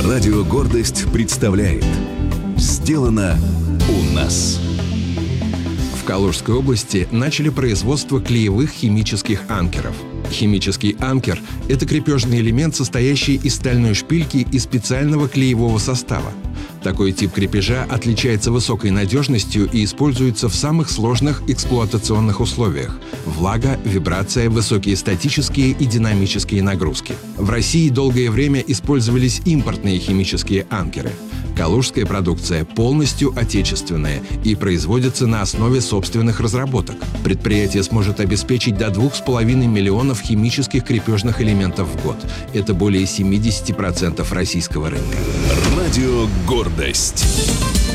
Радио «Гордость» представляет «Сделано у нас». В Калужской области начали производство клеевых химических анкеров. Химический анкер – это крепежный элемент, состоящий из стальной шпильки и специального клеевого состава. Такой тип крепежа отличается высокой надежностью и используется в самых сложных эксплуатационных условиях – влага, вибрация, высокие статические и динамические нагрузки. В России долгое время использовались импортные химические анкеры. Калужская продукция полностью отечественная и производится на основе собственных разработок. Предприятие сможет обеспечить до 2,5 миллионов химических крепежных элементов в год. Это более 70% российского рынка. Радио «Гордость».